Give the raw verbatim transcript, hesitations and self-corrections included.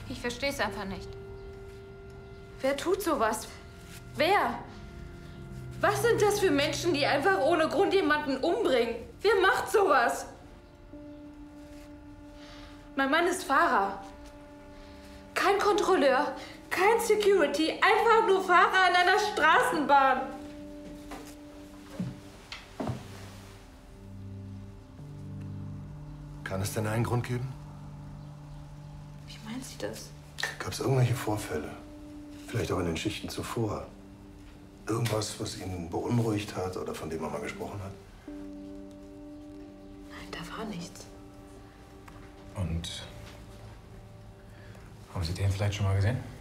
Ich verstehe es einfach nicht. Wer tut sowas? Wer? Was sind das für Menschen, die einfach ohne Grund jemanden umbringen? Wer macht sowas? Mein Mann ist Fahrer. Kein Kontrolleur, kein Security, einfach nur Fahrer in einer Straßenbahn. Kann es denn einen Grund geben? Wie meint sie das? Gab es irgendwelche Vorfälle? Vielleicht auch in den Schichten zuvor? Irgendwas, was ihn beunruhigt hat oder von dem er mal gesprochen hat? Nein, da war nichts. Und haben Sie den vielleicht schon mal gesehen?